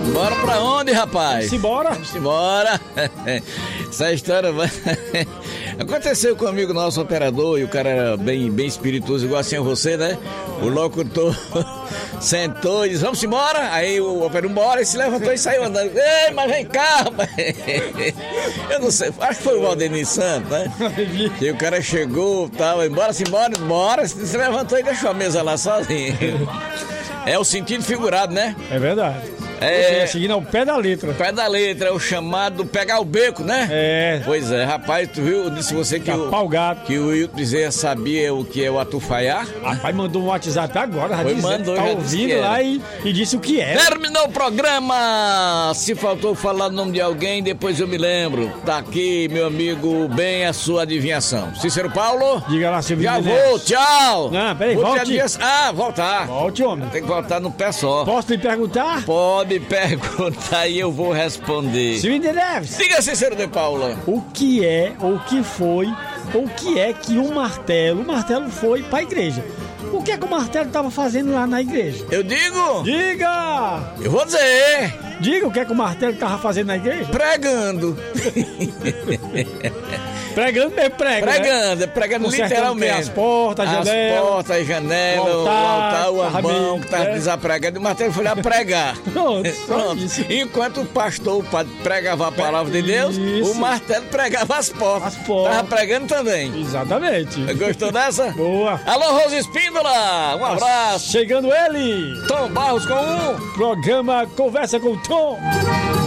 Bora pra onde, rapaz? Simbora. Vamos embora. Essa história vai... Aconteceu com um amigo nosso, operador, e o cara era bem espirituoso, igual assim a você, né? O locutor sentou e disse, vamos embora. Aí o operador, embora, e se levantou e saiu andando. Ei, mas vem cá, rapaz. Eu não sei, acho que foi o Valdemir Santos, né? E o cara chegou, tava, embora, se levantou e deixou a mesa lá sozinho. É o sentido figurado, né? É verdade. Seguindo ao pé da letra. Pé da letra, é o chamado pegar o beco, né? É. Pois é, rapaz, tu viu? Eu disse você que o Wilton Bezerra sabia o que é o atufaiar? Rapaz, mandou um WhatsApp agora, já mandou, tá já ouvindo lá e disse o que é. Terminou o programa! Se faltou falar o nome de alguém, depois eu me lembro. Tá aqui, meu amigo, bem a sua adivinhação. Cícero Paulo? Diga lá, Silvio. Já vou, tchau! Não, peraí, volte. Voltar. Volte, homem. Tem que voltar no pé só. Posso lhe perguntar? Pode perguntar e eu vou responder. Silvio Neves. Diga, Cícero de Paula. O que é, ou que foi, ou que é que o martelo foi pra igreja? O que é que o martelo estava fazendo lá na igreja? Eu digo? Diga! Eu vou dizer. Diga o que é que o martelo estava fazendo na igreja? Pregando. Pregando mesmo, pregando literalmente. As portas, a janela, o altar, o ambão que estava desapregado. E o martelo foi lá pregar. Pronto. Enquanto o pastor, o padre, pregava a palavra de Deus, o martelo pregava as portas. Tava pregando também. Exatamente. Gostou dessa? Boa. Alô, Rose Espíndola, um abraço. Chegando ele. Tom Barros com programa Conversa com o Tom.